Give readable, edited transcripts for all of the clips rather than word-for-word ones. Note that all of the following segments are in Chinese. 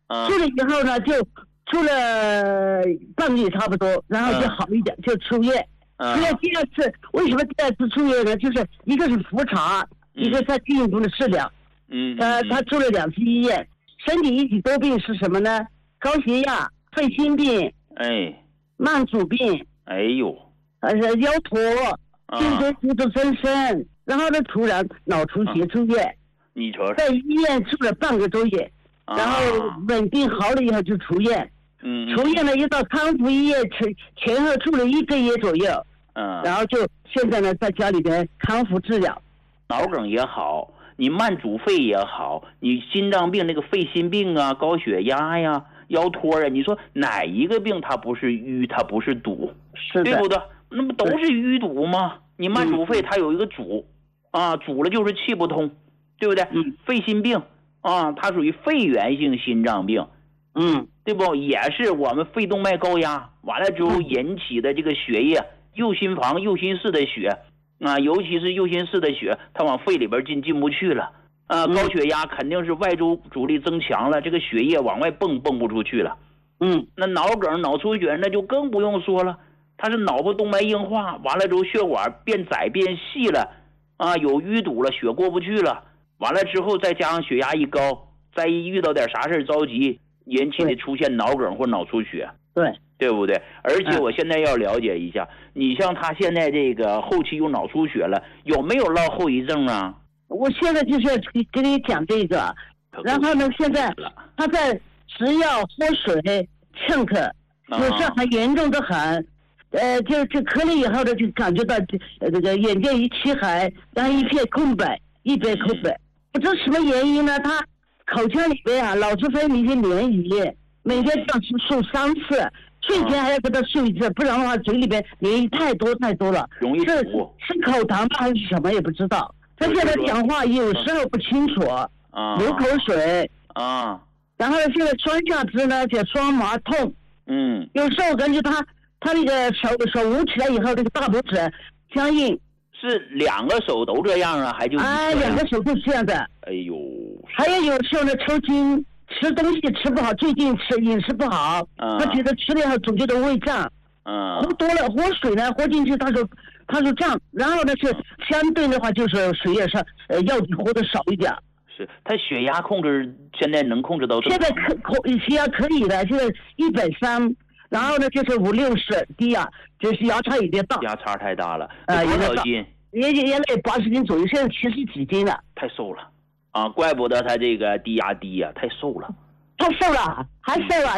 住了以后呢，就住了半个月差不多，然后就好一点，就出院。出院第二次，为什么第二次出院呢？就是一个是复查，一个在进一步的治疗。他住了2次医院，身体一体多病是什么呢？高血压、肺心病，慢阻病，腰驼，颈椎骨质增生，然后呢突然脑出血住院， 你瞅在医院住了半个多月，然后稳定好了以后就出院。出院了又到康复医院前后住了1个月左右，然后就现在呢在家里边康复治疗。 脑梗也好，你慢阻肺也好，你心脏病那个肺心病啊，高血压呀，腰托啊，你说哪一个病它不是淤，它不是堵，对不对？那么都是淤堵吗？你慢阻肺它有一个阻阻了就是气不通，对不对？肺心病它属于肺源性心脏病，对不？也是我们肺动脉高压完了之后引起的这个血液，右心房、右心室的血尤其是右心室的血，它往肺里边进不去了高血压肯定是外周阻力增强了，这个血液往外蹦不出去了。那脑梗、脑出血那就更不用说了，它是脑部动脉硬化，完了之后血管变窄变细了有淤堵了，血过不去了，完了之后再加上血压一高，再一遇到点啥事着急，引起的出现脑梗或脑出血，对不对？而且我现在要了解一下，你像他现在这个后期有脑出血了，有没有落后遗症啊？ 我现在就是要跟你讲这个，然后呢，现在他在吃药、喝水、呛咳，有时候还严重的很，就咳了以后呢，就感觉到这个眼见一漆黑，然后一片空白，不知什么原因呢？他口腔里边老是分泌一些黏液，每天要漱3次。睡前还要给他漱一次，不然的话嘴里边黏液太多了， 容易堵。 是口痰吗还是什么也不知道。他现在讲话有时候不清楚，流口水然后现在双下肢呢就双麻痛，有时候感觉他那个手捂起来以后，这个大拇指僵硬。 是2个手都这样还就 2个手都是这样的。还有时候呢抽筋。吃东西吃不好，最近饮食不好，他觉得吃了以后总觉得胃胀，喝多了喝水呢，喝进去他说胀，然后呢是相对的话就是水也是药喝的少一点。 是他血压控制现在能控制到？ 现在血压可以的，现在130，然后呢就是50-60低就是压差有点大。 压差太大了，多少斤？ 原来80斤左右，现在70几斤了。 太瘦了。怪不得他这个低压低太瘦了。 太瘦了，还瘦了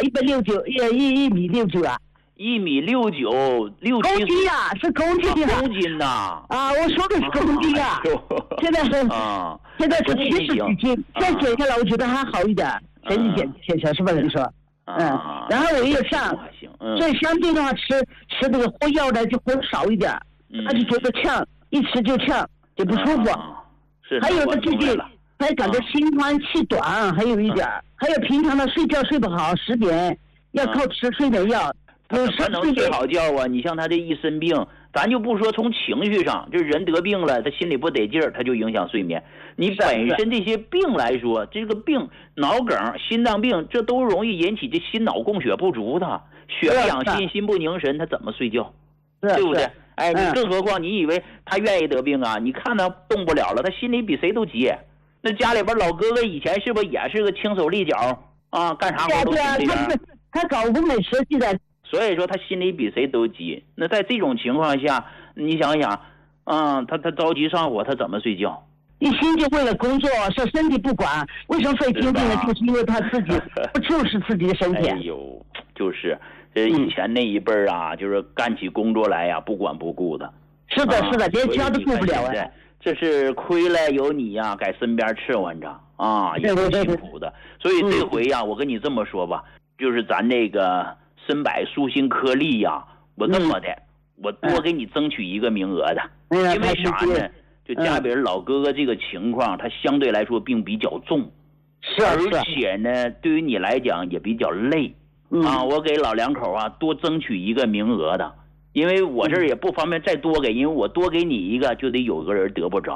，169，1米69啊。 1米69， 公斤是公斤公斤呐。 我说的是公斤现在是70几斤，再减下来我觉得还好一点，身体减小是吧？人说。然后我也上，所以相对的话吃那个喝药的就喝少一点，他就觉得呛，一吃就呛，就不舒服。还有的最近。还感觉心慌气短，还有一点，还有平常的睡觉睡不好，10点要靠吃睡眠药。 他能睡好觉你像他这一身病，咱就不说从情绪上，就是人得病了，他心里不得劲儿，他就影响睡眠。你本身这些病来说，这个病脑梗、心脏病，这都容易引起这心脑供血不足的，血不养心，心不凝神，他怎么睡觉？对不对？你更何况你以为他愿意得病你看他动不了了，他心里比谁都急。那家里边老哥哥以前是不是也是个轻手利脚干啥活都心里他搞物美设计的， 所以说他心里比谁都急。那在这种情况下，你想想他着急上火，他怎么睡觉？ 一心就为了工作，说身体不管，为什么肺病呢？就是因为他自己不重视自己的身体。 就是以前那一辈就是干起工作来不管不顾的。 是的，连家都顾不了这是亏了有你在身边伺候着也是辛苦的。所以这回我跟你这么说吧，就是咱这个参柏舒心颗粒我这么的，我多给你争取一个名额的。因为啥呢？就家里人老哥哥这个情况，他相对来说病比较重，而且呢，对于你来讲也比较累我给老两口多争取一个名额的。因为我这儿也不方便再多给，因为我多给你一个就得有个人得不着。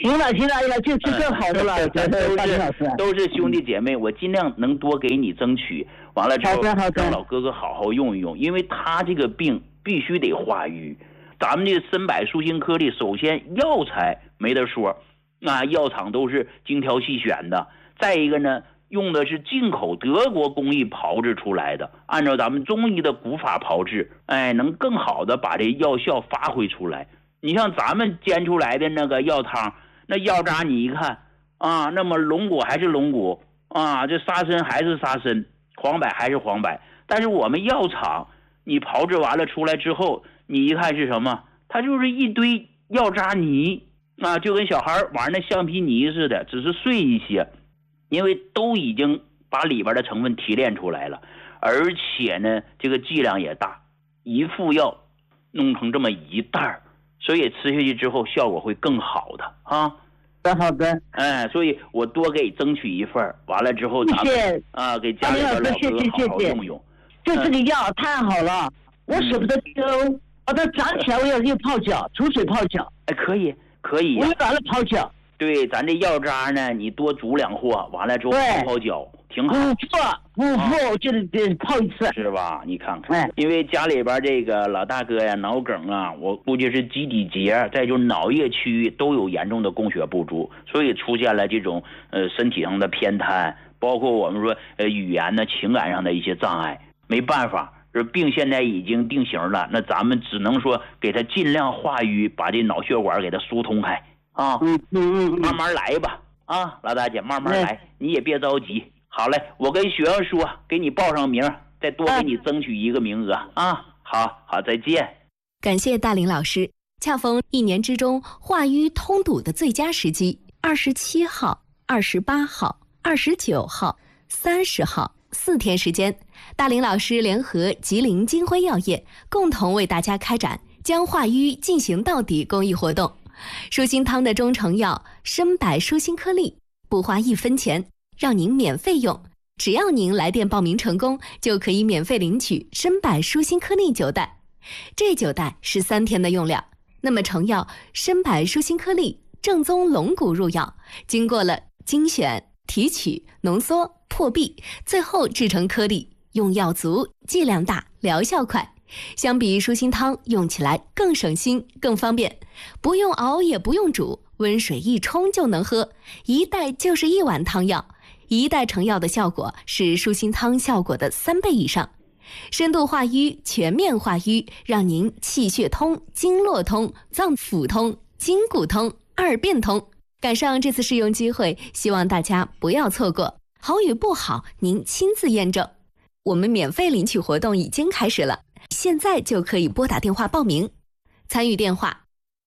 行了，就更好的了。 都是兄弟姐妹，我尽量能多给你争取。完了之后，让老哥哥好好用一用，因为他这个病必须得化瘀。咱们这个参柏舒心颗粒，首先药材没得说，那药厂都是精挑细选的。再一个呢，用的是进口德国工艺炮制出来的，按照咱们中医的古法炮制，能更好的把这药效发挥出来。你像咱们煎出来的那个药汤，那药渣你一看啊，那么龙骨还是龙骨啊，这沙参还是沙参，黄柏还是黄柏。但是我们药厂你炮制完了出来之后，你一看是什么？它就是一堆药渣泥啊，就跟小孩玩那橡皮泥似的，只是碎一些，因为都已经把里边的成分提炼出来了，而且呢，这个剂量也大，一副药弄成这么一袋儿。所以吃下去之后效果会更好的啊。 好的， 所以我多给你争取一份，完了之后咱们给家里的老哥好好用用。 这个药太好了，我舍不得丢，把它长起来，我要用泡脚，煮水泡脚。 可以， 我又把它泡脚。 对，咱这药渣呢，你多煮两货，完了之后泡脚。挺好， 不就得泡一次， 是吧？你看看，因为家里边这个老大哥呀，脑梗啊，我估计是基底节，再就脑叶区域都有严重的供血不足，所以出现了这种身体上的偏瘫，包括我们说语言呢、情感上的一些障碍。没办法，这病现在已经定型了，那咱们只能说给他尽量化瘀，把这脑血管给他疏通开啊。慢慢来吧啊，老大姐，慢慢来，你也别着急。好嘞，我跟学生说，给你报上名，再多给你争取一个名额啊！好，再见。 感谢大林老师，恰逢一年之中化瘀通堵的最佳时机，27号、28号、29号、30号4天时间，大林老师联合吉林金辉药业共同为大家开展将化瘀进行到底公益活动。舒心汤的中成药参柏舒心颗粒，不花1分钱，让您免费用，只要您来电报名成功，就可以免费领取参柏舒心颗粒9袋。这9袋是3天的用量。那么成药参柏舒心颗粒正宗龙骨入药，经过了精选、提取、浓缩、破壁，最后制成颗粒，用药足，剂量大，疗效快。相比舒心汤，用起来更省心、更方便，不用熬也不用煮，温水一冲就能喝，一袋就是1碗汤药。1袋成药的效果是舒心汤效果的3倍以上，深度化瘀，全面化瘀，让您气血通、经络通、脏腑通、筋骨通，2遍通。赶上这次试用机会，希望大家不要错过，好与不好您亲自验证。我们免费领取活动已经开始了，现在就可以拨打电话报名。参与电话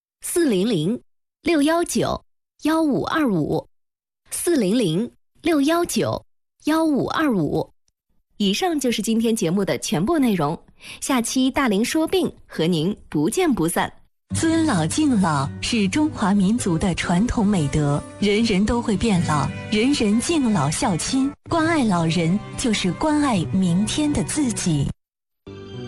400-619-1525 400-619-1525。以上就是今天节目的全部内容，下期大林说病和您不见不散。 尊老敬老是中华民族的传统美德，人人都会变老，人人敬老孝亲，关爱老人就是关爱明天的自己。